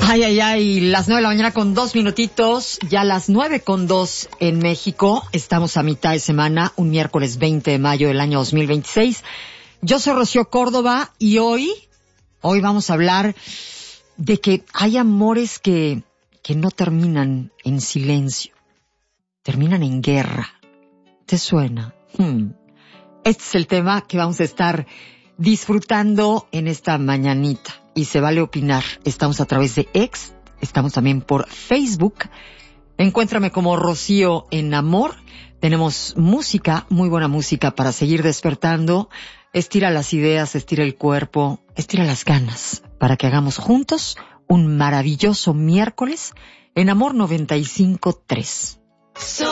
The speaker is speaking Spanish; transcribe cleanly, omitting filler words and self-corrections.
Ay, ay, ay, las 9 de la mañana con 2 minutitos, ya las 9:02 en México. Estamos a mitad de semana, un miércoles 20 de mayo del año 2026. Yo soy Rocío Córdoba y hoy vamos a hablar de que hay amores que no terminan en silencio, terminan en guerra. ¿Te suena? Este es el tema que vamos a estar disfrutando en esta mañanita. Y se vale opinar. Estamos a través de X, estamos también por Facebook. Encuéntrame como Rocío en Amor. Tenemos música, muy buena música para seguir despertando. Estira las ideas, estira el cuerpo, estira las ganas para que hagamos juntos un maravilloso miércoles en Amor 95.3.